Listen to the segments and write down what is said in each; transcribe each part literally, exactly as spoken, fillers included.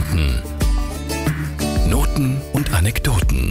Noten. Noten und Anekdoten.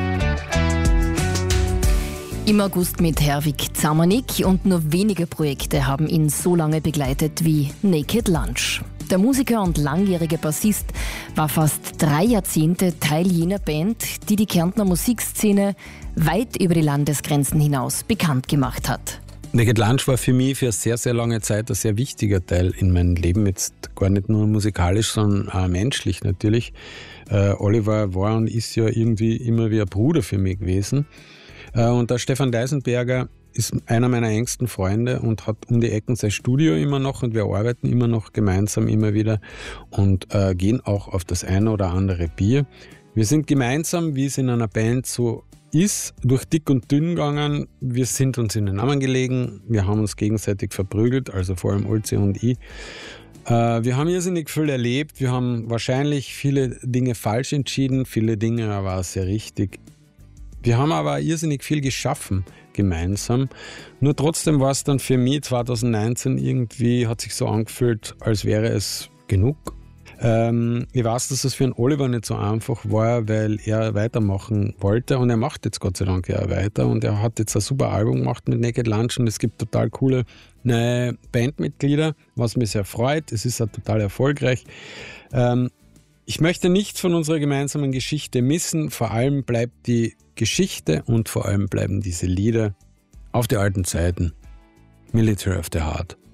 Im August mit Herwig Zamanik und nur wenige Projekte haben ihn so lange begleitet wie Naked Lunch. Der Musiker und langjährige Bassist war fast drei Jahrzehnte Teil jener Band, die die Kärntner Musikszene weit über die Landesgrenzen hinaus bekannt gemacht hat. Naked Lunch war für mich für eine sehr, sehr lange Zeit ein sehr wichtiger Teil in meinem Leben. Jetzt gar nicht nur musikalisch, sondern auch menschlich natürlich. Äh, Oliver war und ist ja irgendwie immer wie ein Bruder für mich gewesen. Äh, und der Stefan Deisenberger ist einer meiner engsten Freunde und hat um die Ecken sein Studio immer noch und wir arbeiten immer noch gemeinsam immer wieder und äh, gehen auch auf das eine oder andere Bier. Wir sind gemeinsam, wie es in einer Band so ist, durch dick und dünn gegangen. Wir sind uns in den Namen gelegen, wir haben uns gegenseitig verprügelt, also vor allem Olzi und ich. Äh, wir haben irrsinnig viel erlebt, wir haben wahrscheinlich viele Dinge falsch entschieden, viele Dinge aber auch sehr richtig. Wir haben aber irrsinnig viel geschaffen gemeinsam. Nur trotzdem war es dann für mich zwanzig neunzehn irgendwie, hat sich so angefühlt, als wäre es genug. Ähm, ich weiß, dass es für einen Oliver nicht so einfach war, weil er weitermachen wollte und er macht jetzt Gott sei Dank ja weiter und er hat jetzt ein super Album gemacht mit Naked Lunch und es gibt total coole neue Bandmitglieder, was mich sehr freut. Es ist auch total erfolgreich. Ähm, ich möchte nichts von unserer gemeinsamen Geschichte missen. Vor allem bleibt die Geschichte und vor allem bleiben diese Lieder auf die alten Zeiten. Military of the Heart.